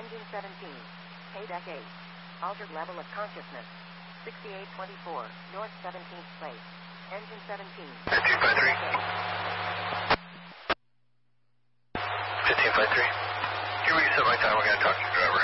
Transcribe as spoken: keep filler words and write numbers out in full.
Engine seventeen. Paydeck eight. Altered level of consciousness. sixty-eight twenty-four, North seventeenth Place. Engine seventeen. fifteen five three. fifteen five three. You reset my time, we're going to talk to your driver.